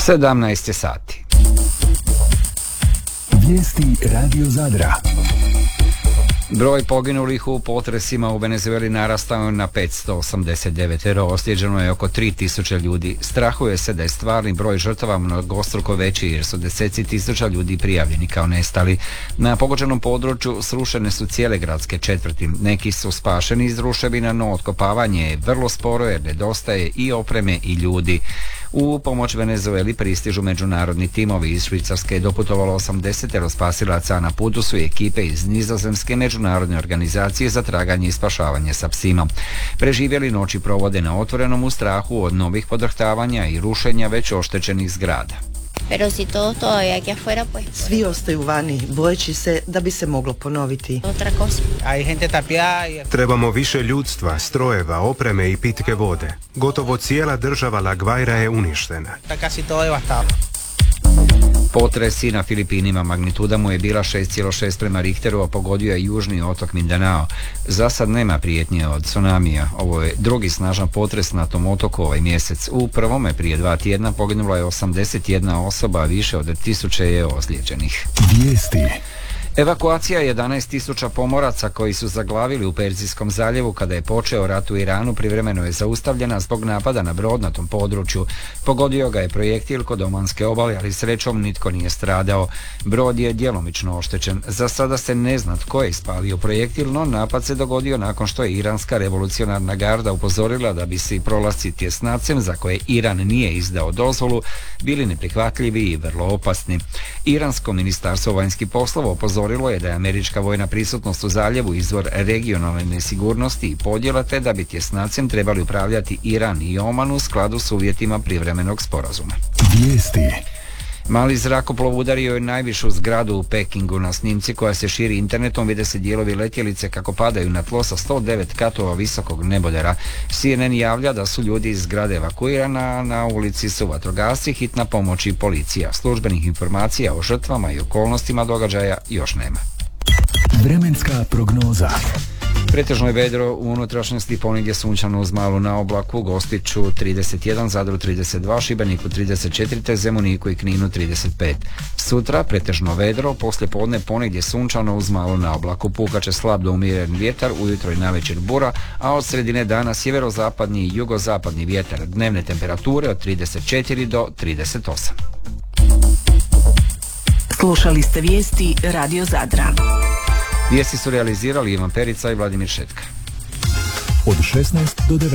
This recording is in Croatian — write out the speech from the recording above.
17 sati. Vijesti Radio Zadra. Broj poginulih u potresima u Venezueli narastao je na 589, ozlijeđeno je oko 3000 ljudi. Strahuje se da je stvarni broj žrtava mnogostruko veći jer su deseci tisuća ljudi prijavljeni kao nestali. Na pogođenom području srušene su cijele gradske četvrti. Neki su spašeni iz ruševina, no otkopavanje je vrlo sporo jer nedostaje i opreme i ljudi. U pomoć Venezueli pristižu međunarodni timovi. Iz Švicarske je doputovalo 80 spasilaca, a na putu su i ekipe iz Nizozemske međunarodne organizacije za traganje i spašavanje sa psima. Preživjeli noći provode na otvorenom u strahu od novih podrhtavanja i rušenja već oštećenih zgrada. Pero si todos todavía aquí afuera, pues... Svi ostaju vani, bojeći se da bi se moglo ponoviti. Otra cosa. Hay gente tapiada y... Trebamo više ljudstva, strojeva, opreme i pitke vode. Gotovo cijela država La Guaira je uništena. Está casi todo devastado. Potresi na Filipinima, magnituda mu je bila 6,6 prema Richteru, a pogodio je južni otok Mindanao. Za sad nema prijetnje od tsunamija. Ovo je drugi snažan potres na tom otoku ovaj mjesec. U prvome prije 2 tjedna poginula je 81 osoba, a više od 1000 je ozlijeđenih. Vijesti. Evakuacija 11.000 pomoraca koji su zaglavili u Perzijskom zaljevu kada je počeo rat u Iranu privremeno je zaustavljena zbog napada na brod na tom području. Pogodio ga je projektil kod Omanske obale, ali srećom nitko nije stradao. Brod je djelomično oštećen. Za sada se ne zna tko je ispalio projektil, no napad se dogodio nakon što je Iranska revolucionarna garda upozorila da bi se prolasci tjesnacem za koje Iran nije izdao dozvolu bili neprihvatljivi i vrlo opasni. Iransko ministarstvo vanjskih poslova upozorilo je da je američka vojna prisutnost u zaljevu izvor regionalne nesigurnosti i podjela, te da bi tjesnacem trebali upravljati Iran i Oman u skladu s uvjetima privremenog sporazuma. Vijesti. Mali zrakoplov udario je najvišu zgradu u Pekingu. Na snimci koja se širi internetom vide se dijelovi letjelice kako padaju na tlo sa 109 katova visokog nebodera. CNN javlja da su ljudi iz zgrade evakuirana, na ulici su vatrogasci, hitna pomoć i policija. Službenih informacija o žrtvama i okolnostima događaja još nema. Vremenska prognoza. Pretežno je vedro u unutrašnjosti, ponegdje sunčano uz malu na oblaku, Gospiću 31, Zadru 32, Šibeniku 34, te Zemuniku i Kninu 35. Sutra pretežno vedro, poslije podne ponegdje sunčano uz malu na oblaku, pukaće slab do umjeren vjetar, ujutro i navečer bura, a od sredine dana sjeverozapadni i jugozapadni vjetar, dnevne temperature od 34 do 38. Slušali ste vijesti Radio Zadra. Vijesti su realizirali Ivan Perica i Vladimir Šetka. Od 16 do 19.